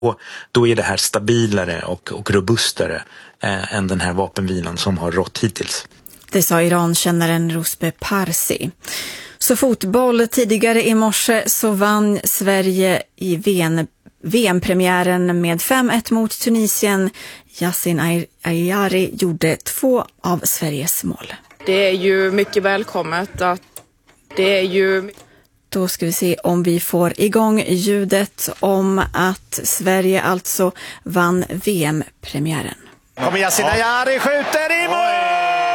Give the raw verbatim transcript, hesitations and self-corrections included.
Och då är det här stabilare och, och robustare eh, än den här vapenvilan som har rått hittills. Det sa Irankännaren Ruspe Parsi. Så fotboll, tidigare i morse så vann Sverige i V M-premiären med fem ett mot Tunisien. Yasin Ayari gjorde två av Sveriges mål. Det är ju mycket välkommet att det är ju... Då ska vi se om vi får igång ljudet om att Sverige alltså vann V M-premiären. Kommer Yasin Ayari, skjuter i mål!